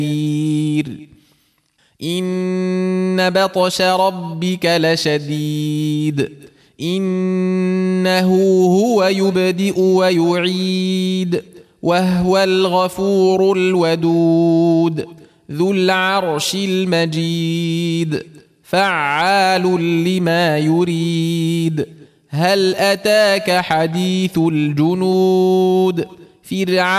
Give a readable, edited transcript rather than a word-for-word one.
إن بطش ربك لشديد إنه هو يبدئ ويعيد وهو الغفور الودود ذو العرش المجيد فعال لما يريد هل أتاك حديث الجنود فرعون